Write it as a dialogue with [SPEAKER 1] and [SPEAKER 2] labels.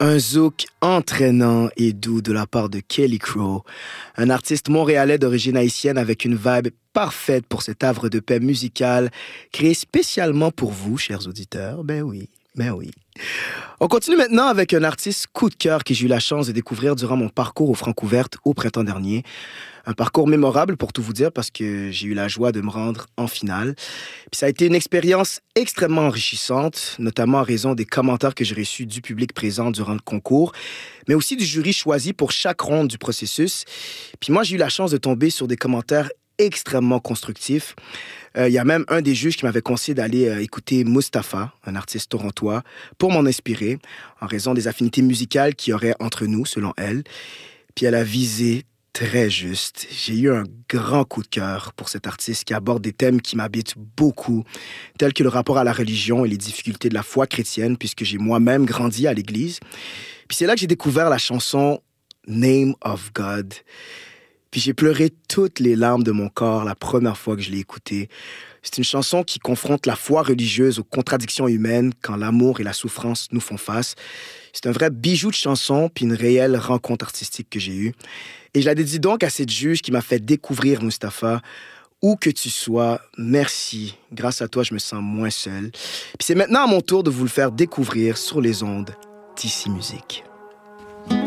[SPEAKER 1] Un zouk entraînant et doux de la part de Kelly Crow, un artiste montréalais d'origine haïtienne avec une vibe parfaite pour cet havre de paix musical créé spécialement pour vous, chers auditeurs. Ben oui, ben oui. On continue maintenant avec un artiste coup de cœur que j'ai eu la chance de découvrir durant mon parcours aux Francouvertes au printemps dernier. Un parcours mémorable pour tout vous dire parce que j'ai eu la joie de me rendre en finale. Puis ça a été une expérience extrêmement enrichissante, notamment en raison des commentaires que j'ai reçus du public présent durant le concours, mais aussi du jury choisi pour chaque ronde du processus. Puis moi, j'ai eu la chance de tomber sur des commentaires extrêmement constructifs. Il y a même un des juges qui m'avait conseillé d'aller écouter Mustapha, un artiste torontois, pour m'en inspirer, en raison des affinités musicales qu'il y aurait entre nous, selon elle. Puis elle a visé très juste. J'ai eu un grand coup de cœur pour cet artiste qui aborde des thèmes qui m'habitent beaucoup, tels que le rapport à la religion et les difficultés de la foi chrétienne, puisque j'ai moi-même grandi à l'église. Puis c'est là que j'ai découvert la chanson Name of God. Puis j'ai pleuré toutes les larmes de mon corps la première fois que je l'ai écoutée. C'est une chanson qui confronte la foi religieuse aux contradictions humaines quand l'amour et la souffrance nous font face. C'est un vrai bijou de chanson puis une réelle rencontre artistique que j'ai eue. Et je la dédie donc à cette juge qui m'a fait découvrir Mustapha. Où que tu sois, merci. Grâce à toi, je me sens moins seul. Puis c'est maintenant à mon tour de vous le faire découvrir sur les ondes d'Ici Musique.